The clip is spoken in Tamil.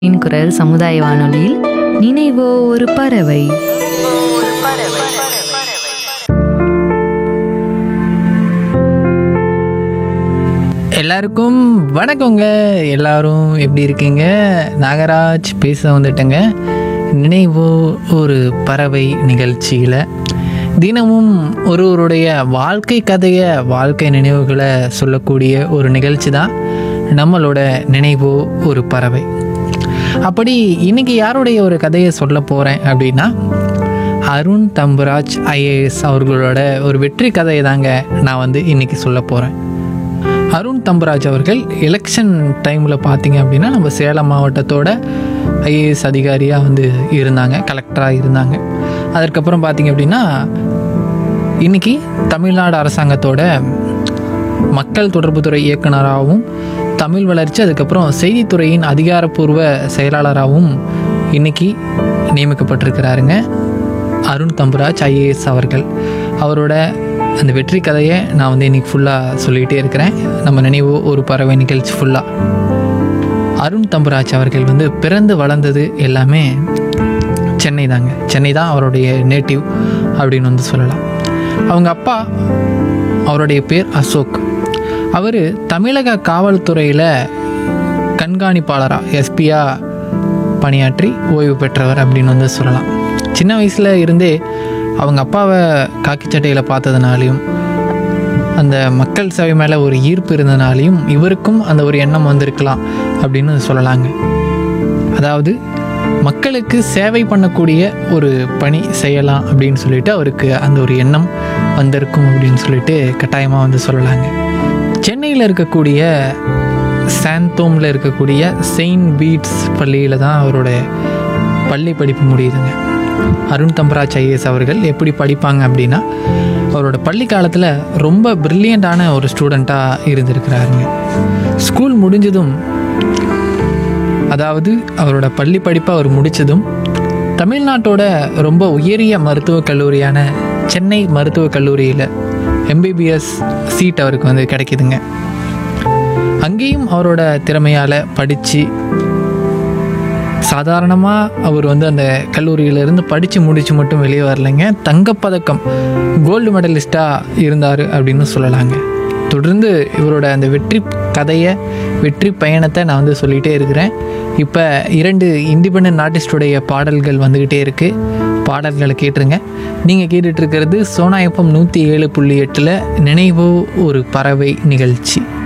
குரல் சமுதாய வானொலியில் நினைவோ ஒரு பறவை. எல்லாருக்கும் வணக்கங்க. எல்லாரும் எப்படி இருக்கீங்க? நாகராஜ் பேச வந்துட்டேங்க. நினைவோ ஒரு பறவை நிகழ்ச்சியில் தினமும் ஒருவருடைய வாழ்க்கை கதையை, வாழ்க்கை நினைவுகளை சொல்லக்கூடிய ஒரு நிகழ்ச்சி தான் நம்மளோட நினைவோ ஒரு பறவை. அப்படி இன்னைக்கு யாருடைய ஒரு கதையை சொல்ல போகிறேன் அப்படின்னா, அருண் தம்புராஜ் ஐஏஎஸ் அவர்களோட ஒரு வெற்றி கதையை தாங்க நான் இன்னைக்கு சொல்ல போகிறேன். அருண் தம்புராஜ் அவர்கள் எலெக்ஷன் டைமில் பார்த்தீங்க அப்படின்னா நம்ம சேலம் மாவட்டத்தோட ஐஏஎஸ் அதிகாரியாக இருந்தாங்க, கலெக்டராக இருந்தாங்க. அதற்கப்புறம் பார்த்தீங்க அப்படின்னா இன்றைக்கி தமிழ்நாடு அரசாங்கத்தோட மக்கள் தொடர்புத்துறை இயக்குனராகவும், தமிழ் வளர்ச்சி, அதுக்கப்புறம் செய்தித்துறையின் அதிகாரப்பூர்வ செயலாளராகவும் இன்றைக்கி நியமிக்கப்பட்டிருக்கிறாருங்க அருண் தம்புராஜ் ஐஏஎஸ் அவர்கள். அவரோட அந்த வெற்றி கதையை நான் இன்றைக்கி ஃபுல்லாக சொல்லிகிட்டே இருக்கிறேன். நம்ம நினைவு ஒரு பறவை நிகழ்ச்சி ஃபுல்லாக. அருண் தம்புராஜ் அவர்கள் பிறந்து வளர்ந்தது எல்லாமே சென்னை தாங்க. சென்னை தான் அவருடைய நேட்டிவ் அப்படின்னு சொல்லலாம். அவங்க அப்பா, அவருடைய பேர் அசோக். அவர் தமிழக காவல்துறையில் கண்காணிப்பாளராக, எஸ்பியாக பணியாற்றி ஓய்வு பெற்றவர் அப்படின்னு சொல்லலாம். சின்ன வயசில் இருந்தே அவங்க அப்பாவை காக்கி சட்டையில் பார்த்ததுனாலையும், அந்த மக்கள் சேவை மேலே ஒரு ஈர்ப்பு இருந்ததுனாலையும் இவருக்கும் அந்த ஒரு எண்ணம் வந்திருக்கலாம் அப்படின்னு சொல்லலாங்க. அதாவது மக்களுக்கு சேவை பண்ணக்கூடிய ஒரு பணி செய்யலாம் அப்படின்னு சொல்லிட்டு அவருக்கு அந்த ஒரு எண்ணம் வந்திருக்கும் அப்படின்னு சொல்லிட்டு கட்டாயமாக சொல்லலாங்க. சென்னையில் இருக்கக்கூடிய சாந்தோமில் இருக்கக்கூடிய செயின்ட் பீட்ஸ் பள்ளியில் தான் அவரோட பள்ளி படிப்பு முடியுதுங்க. அருண் தம்புராஜ் ஐஏஎஸ் அவர்கள் எப்படி படிப்பாங்க அப்படின்னா, அவரோட பள்ளி காலத்தில் ரொம்ப பிரில்லியண்டான ஒரு ஸ்டூடெண்ட்டாக இருந்திருக்கிறாருங்க. ஸ்கூல் முடிஞ்சதும், அதாவது அவரோட பள்ளி படிப்பை அவர் முடித்ததும், தமிழ்நாட்டோட ரொம்ப உயரிய மருத்துவக் கல்லூரியான சென்னை மருத்துவக் கல்லூரியில் எம்பிபிஎஸ் சீட் அவருக்கு கிடைக்குதுங்க. அங்கேயும் அவரோட திறமையால் படித்து, சாதாரணமாக அவர் அந்த கல்லூரியிலேருந்து படித்து முடித்து மட்டும் வெளியே வரலைங்க, தங்கப்பதக்கம், கோல்டு மெடலிஸ்ட்டாக இருந்தார் அப்படின்னு சொல்லலாங்க. தொடர்ந்து இவரோட அந்த வெற்றி கதையை, வெற்றி பயணத்தை நான் சொல்லிகிட்டே இருக்கிறேன். இப்போ 2 இண்டிபெண்டன்ட் ஆர்டிஸ்டுடைய பாடல்கள் வந்துக்கிட்டே இருக்குது. பாடல்களை கேட்டுருங்க. நீங்கள் கேட்டுட்ருக்கிறது சோனா எஃப்எம் 107.8 நினைவோ ஒரு பறவை நிகழ்ச்சி.